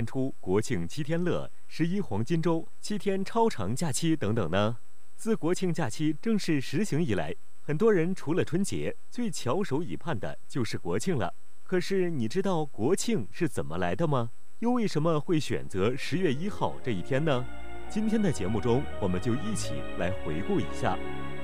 出国庆7天乐、11黄金周、7天超长假期等等呢？自国庆假期正式实行以来，很多人除了春节，最翘首以盼的就是国庆了。可是你知道国庆是怎么来的吗？又为什么会选择10月1号这一天呢？今天的节目中，我们就一起来回顾一下。